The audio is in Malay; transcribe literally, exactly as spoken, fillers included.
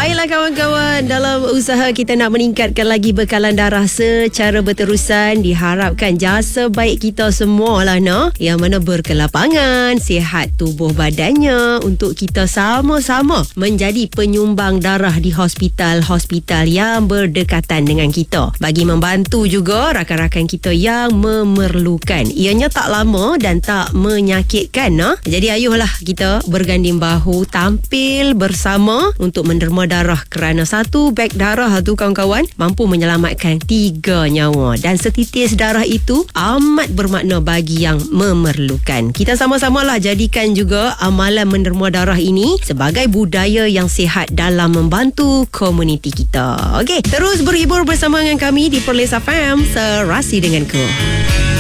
Baiklah kawan-kawan, dalam usaha kita nak meningkatkan lagi bekalan darah secara berterusan, diharapkan jasa baik kita semua lah, no? Yang mana berkelapangan, sihat tubuh badannya untuk kita sama-sama menjadi penyumbang darah di hospital-hospital yang berdekatan dengan kita, bagi membantu juga rakan-rakan kita yang memerlukan. Ianya tak lama dan tak menyakitkan, no? Jadi ayuhlah kita berganding bahu, tampil bersama untuk menderma darah, kerana satu beg darah tu kawan-kawan mampu menyelamatkan tiga nyawa, dan setitis darah itu amat bermakna bagi yang memerlukan. Kita sama-samalah jadikan juga amalan menderma darah ini sebagai budaya yang sihat dalam membantu komuniti kita. Okey, terus berhibur bersama dengan kami di Perlis F M, Serasi Denganku.